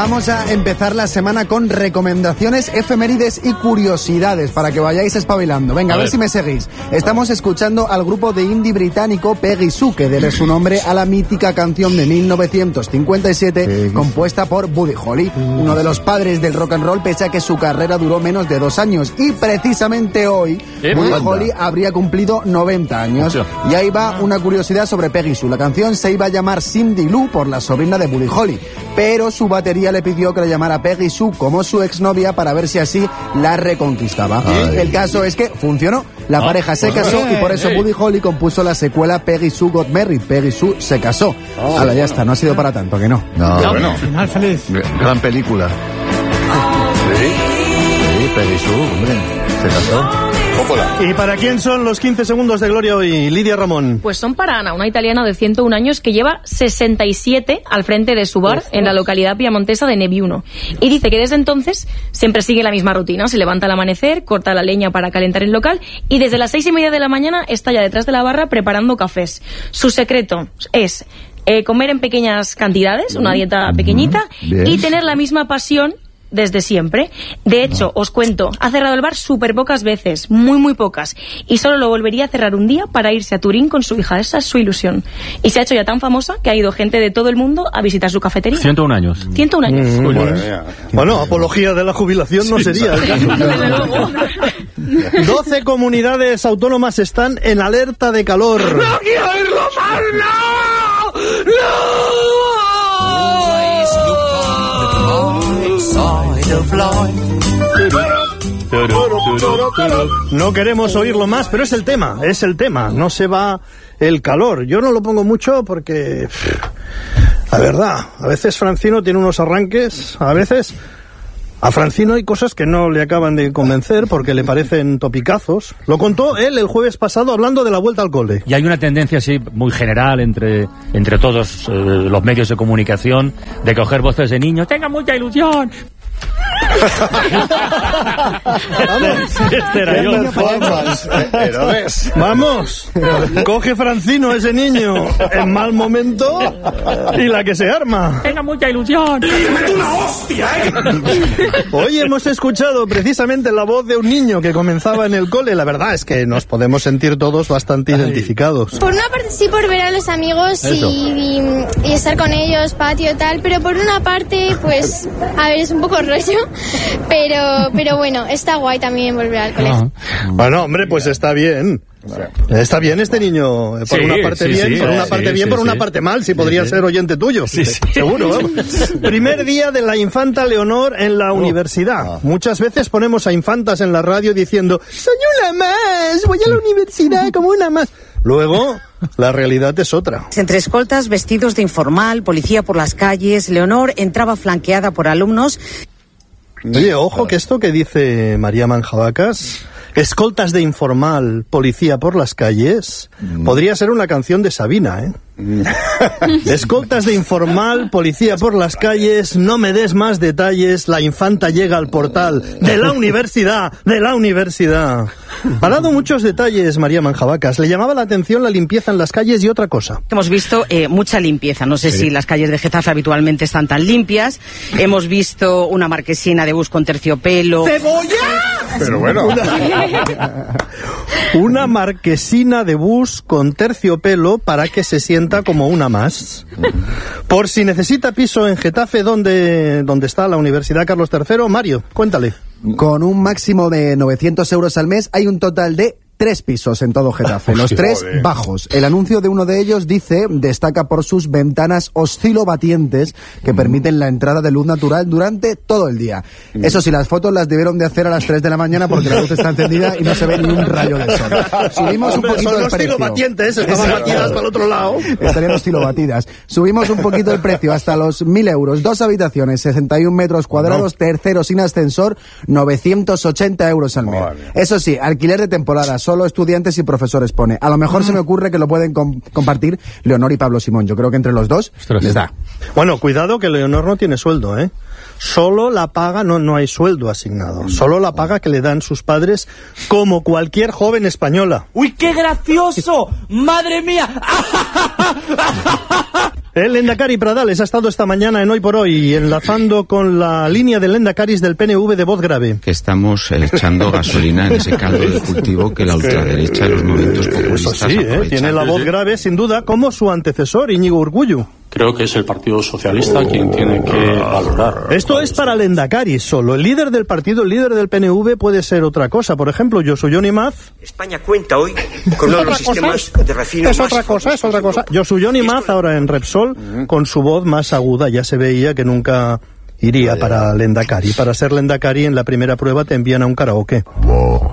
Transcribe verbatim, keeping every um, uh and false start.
Vamos a empezar la semana con recomendaciones, efemérides y curiosidades para que vayáis espabilando. Venga, a, a ver. ver si me seguís. Estamos escuchando al grupo de indie británico Peggy Sue, que debe su nombre a la mítica canción de mil novecientos cincuenta y siete Peggy. compuesta por Buddy Holly, mm. uno de los padres del rock and roll, pese a que su carrera duró menos de dos años. Y precisamente hoy, ¿Eh? Buddy Anda. Holly habría cumplido noventa años. Ocho. Y ahí va una curiosidad sobre Peggy Sue. La canción se iba a llamar Cindy Lou por la sobrina de Buddy Holly, pero su batería le pidió que la llamara Peggy Sue como su exnovia para ver si así la reconquistaba. Ay. El caso es que funcionó. La oh, pareja se casó y por eso Buddy Holly compuso la secuela Peggy Sue Got Married. Peggy Sue se casó. Oh, Ahora ya está, no ha sido para tanto, que no. No, no bueno. Final feliz. Gran película. Sí, sí, Peggy Sue, hombre, se casó. ¿Y para quién son los quince segundos de gloria hoy, Lidia Ramón? Pues son para Ana, una italiana de ciento un años que lleva sesenta y siete al frente de su bar en la localidad piamontesa de Nebbiuno. Y dice que desde entonces siempre sigue la misma rutina. Se levanta al amanecer, corta la leña para calentar el local y desde las seis y media de la mañana está ya detrás de la barra preparando cafés. Su secreto es eh, comer en pequeñas cantidades, una dieta pequeñita, Bien. y tener la misma pasión desde siempre. De hecho, os cuento, ha cerrado el bar súper pocas veces, muy muy pocas, y solo lo volvería a cerrar un día para irse a Turín con su hija. Esa es su ilusión. Y se ha hecho ya tan famosa que ha ido gente de todo el mundo a visitar su cafetería. ciento un años. ciento un años. Mm, bueno, bueno, apología de la jubilación no sí, sería el caso. Desde luego. doce comunidades autónomas están en alerta de calor. ¡No quiero irlo más! ¡No! ¡No! No queremos oírlo más, pero es el tema, es el tema. No se va el calor. Yo no lo pongo mucho porque, la verdad, a veces Francino tiene unos arranques, a veces a Francino hay cosas que no le acaban de convencer porque le parecen topicazos. Lo contó él el jueves pasado hablando de la vuelta al cole. Y hay una tendencia así muy general entre, entre todos eh, los medios de comunicación de coger voces de niños. ¡Tenga mucha ilusión! Vamos, este era yo. Pero ves. Vamos, coge Francino ese niño en mal momento y la que se arma. Tenga mucha ilusión. ¡Mete una hostia, eh! Hoy hemos escuchado precisamente la voz de un niño que comenzaba en el cole. La verdad es que nos podemos sentir todos bastante Ay. identificados. Por una parte sí, por ver a los amigos y, y, y estar con ellos, patio y tal, pero por una parte, pues, a ver, es un poco rollo, pero pero bueno, está guay también volver al colegio. Bueno, hombre, pues está bien. Está bien este niño, por sí, una parte sí, bien, sí, por una sí, parte sí, bien, sí, por una sí. parte mal, si podría sí, sí. ser oyente tuyo, sí, sí. seguro. Vamos. Primer día de la infanta Leonor en la oh. universidad. Ah. Muchas veces ponemos a infantas en la radio diciendo, soy una más, voy a la universidad como una más. Luego, la realidad es otra. Entre escoltas, vestidos de informal, policía por las calles, Leonor entraba flanqueada por alumnos. Oye, ojo que esto que dice María Manjabacas, escoltas de informal, policía por las calles, mm. podría ser una canción de Sabina, ¿eh? Escoltas de informal, policía por las calles, no me des más detalles, la infanta llega al portal de la universidad, de la universidad. Ha dado muchos detalles María Manjabacas. Le llamaba la atención la limpieza en las calles y otra cosa. Hemos visto eh, mucha limpieza. No sé sí. si las calles de Getafe habitualmente están tan limpias. Hemos visto una marquesina de bus con terciopelo. ¡Cebolla! Pero bueno. Una, una marquesina de bus con terciopelo para que se sienta como una más. Por si necesita piso en Getafe, donde, donde está la Universidad Carlos tercero, Mario, cuéntale. Con un máximo de novecientos euros al mes hay un total de tres pisos en todo Getafe, los tres bajos. El anuncio de uno de ellos dice, destaca por sus ventanas oscilobatientes que permiten la entrada de luz natural durante todo el día. Eso sí, las fotos las debieron de hacer a las tres de la mañana porque la luz está encendida y no se ve ni un rayo de sol. Subimos un poquito Son el precio. oscilobatientes, estaban batidas para el otro lado. Estarían oscilobatidas. Subimos un poquito el precio hasta los mil euros. Dos habitaciones, sesenta y un metros cuadrados, no. tercero sin ascensor, novecientos ochenta euros al mes. Vale. Eso sí, alquiler de temporada, solo estudiantes y profesores pone. A lo mejor mm. se me ocurre que lo pueden com- compartir Leonor y Pablo Simón. Yo creo que entre los dos Ostras. les da. Bueno, cuidado que Leonor no tiene sueldo, ¿eh? Solo la paga, no, no hay sueldo asignado. Solo la paga que le dan sus padres como cualquier joven española. ¡Uy, qué gracioso! ¡Madre mía! El Lendakari Pradales ha estado esta mañana en Hoy por Hoy, enlazando con la línea del Lendakaris del P N V de voz grave. Que estamos echando gasolina en ese caldo de cultivo que la ultraderecha en los momentos populistas Eso sí, ¿eh? Tiene la voz grave, sin duda, como su antecesor, Íñigo Urkullu. Creo que es el Partido Socialista quien tiene que valorar. Esto es para Lendakari solo. El líder del partido, el líder del P N V puede ser otra cosa. Por ejemplo, Josu Jon Imaz. España cuenta hoy con uno de los sistemas de refino Es más otra cosa, es otra cosa. Josu Jon Imaz, ahora en Repsol, con su voz más aguda. Ya se veía que nunca iría para Lendakari. Para ser Lendakari, en la primera prueba te envían a un karaoke.